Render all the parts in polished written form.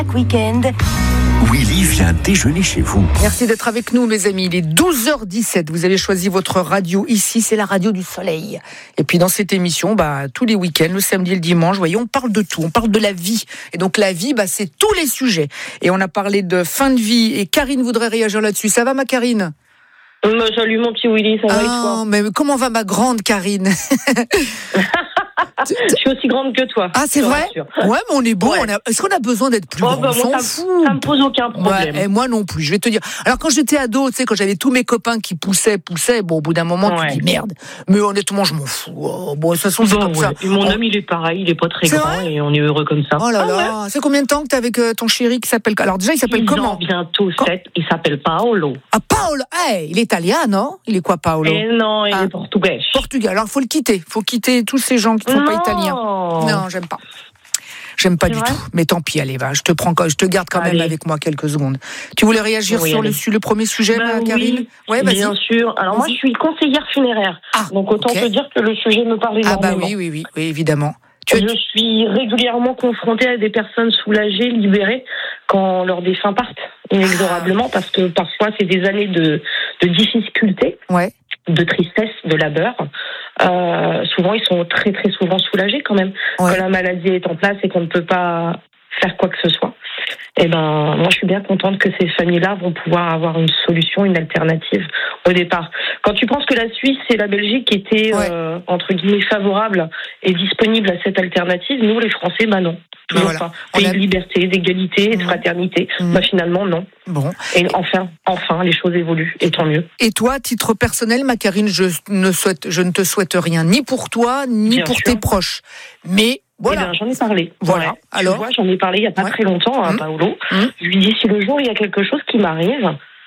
Week-end. Willy vient déjeuner chez vous. Merci d'être avec nous, mes amis. Il est 12h17. Vous avez choisi votre radio ici. C'est la radio du soleil. Et puis, dans cette émission, tous les week-ends, le samedi et le dimanche, voyez, on parle de tout. On parle de la vie. Et donc, la vie, c'est tous les sujets. Et on a parlé de fin de vie. Et Karine voudrait réagir là-dessus. Ça va, ma Karine? Salut, mon petit Willy. Ça va et toi? Mais comment va ma grande Karine? Je suis aussi grande que toi. Ah, c'est vrai? Ouais, mais on est beau. Ouais. Est-ce qu'on a besoin d'être plus grand? On s'en fout. Ça me pose aucun problème. Ouais, et moi non plus, je vais te dire. Alors, quand j'étais ado, tu sais, quand j'avais tous mes copains qui poussaient, au bout d'un moment, tu dis merde. Mais honnêtement, je m'en fous. De toute façon, c'est comme ça. Et mon homme, il est pareil, il est pas très grand et on est heureux comme ça. Oh là là. C'est combien de temps que t'es avec ton chéri qui s'appelle... Alors, déjà, il s'appelle comment? Bientôt 7. Il s'appelle Paolo. Ah, Paolo. Il est italien, non? Il est quoi, Paolo? Non, il est portugais. Portugais. Alors, il faut le quitter. Il faut quitter tous ces gens qui ne sont pas italiens. Non, j'aime pas. J'aime pas du tout. Mais tant pis, allez, va. Je te garde quand même avec moi quelques secondes. Tu voulais réagir sur le premier sujet, Karine? Oui, bien sûr. Alors moi, je suis conseillère funéraire. Donc autant te dire que le sujet me parle énormément. Oui, évidemment. Je suis régulièrement confrontée à des personnes soulagées, libérées, quand leurs défunts partent inexorablement, parce que parfois c'est des années de difficultés, de tristesse, de labeur. Souvent, ils sont très très souvent soulagés quand même. Quand la maladie est en place et qu'on ne peut pas faire quoi que ce soit. Moi, je suis bien contente que ces familles-là vont pouvoir avoir une solution, une alternative au départ. Quand tu penses que la Suisse et la Belgique étaient, entre guillemets, favorables et disponibles à cette alternative, nous, les Français, non. Toujours pas. Pays de liberté, d'égalité, de fraternité. Finalement, non. Bon. Et enfin, les choses évoluent, et tant mieux. Et toi, à titre personnel, ma Karine, je ne te souhaite rien, ni pour toi, ni pour tes proches. Mais voilà. J'en ai parlé. Voilà. Alors, tu vois, j'en ai parlé il n'y a pas très longtemps à Paolo. Je lui dis, si le jour il y a quelque chose qui m'arrive,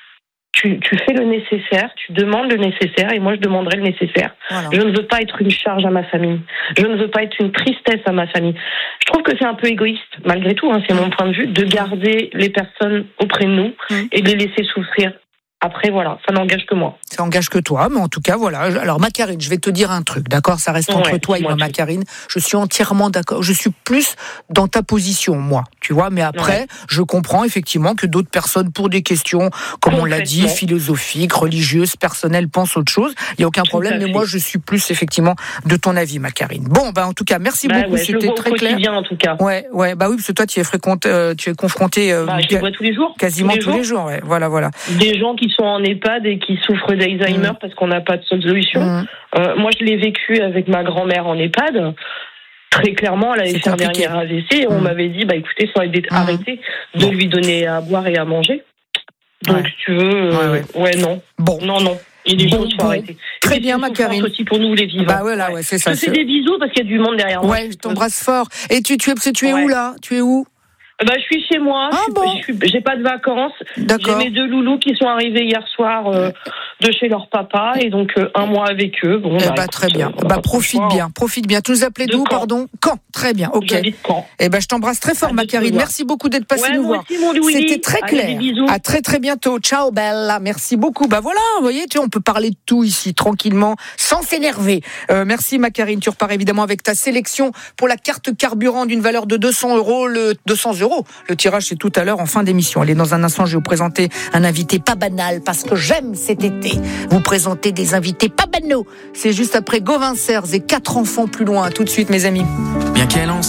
tu fais le nécessaire, tu demandes le nécessaire, et moi je demanderai le nécessaire. Voilà. Je ne veux pas être une charge à ma famille. Je ne veux pas être une tristesse à ma famille. Je trouve que c'est un peu égoïste, malgré tout, c'est mon point de vue, de garder les personnes auprès de nous et de les laisser souffrir. Après, voilà, ça n'engage que moi. Ça engage que toi, mais en tout cas, voilà. Alors, ma Karine, je vais te dire un truc, d'accord? Ça reste entre toi et moi, ma Karine. Je suis entièrement d'accord. Je suis plus dans ta position, moi, tu vois. Mais après, je comprends effectivement que d'autres personnes, pour des questions, comme on l'a dit, philosophiques, religieuses, personnelles, pensent autre chose. Il n'y a aucun problème, mais moi, je suis plus effectivement de ton avis, ma Karine. Bon, en tout cas, merci beaucoup. C'était très clair. En tout cas. Oui, parce que toi, tu es confronté. Je les vois tous les jours. Quasiment tous les jours, Voilà. Des gens qui sont en EHPAD et qui souffrent d'Alzheimer parce qu'on n'a pas de solution. Moi, je l'ai vécu avec ma grand-mère en EHPAD. Très clairement, elle avait fait un dernier AVC et on m'avait dit, écoutez, ça aurait été arrêté de lui donner à boire et à manger. Donc, si tu veux, non. Non. Il y a des choses qu'il faut arrêter. Très bien, ma Karine. Aussi pour nous, les vivants. C'est ça. Je te fais des bisous parce qu'il y a du monde derrière moi. Je t'embrasse fort. Et tu es où, là? Tu es où? Je suis chez moi, j'ai pas de vacances. D'accord. J'ai mes 2 loulous qui sont arrivés hier soir de chez leur papa et donc un mois avec eux. Très bien. Profite bien. Tu nous appelais d'où, pardon? Caen. Très bien. OK. J'habite Caen. Je t'embrasse très fort, ma Karine. Merci beaucoup d'être passée nous voir. C'était très clair. À très très bientôt. Ciao bella. Merci beaucoup. Voilà, vous voyez, on peut parler de tout ici tranquillement, sans s'énerver. Merci, ma Karine. Tu repars évidemment avec ta sélection pour la carte carburant d'une valeur de 200 €. Le tirage, c'est tout à l'heure en fin d'émission. Allez, dans un instant, je vais vous présenter un invité pas banal, parce que j'aime cet été vous présenter des invités pas banaux. C'est juste après Gauvin Serres et 4 enfants plus loin. Tout de suite, mes amis. Bien qu'elle en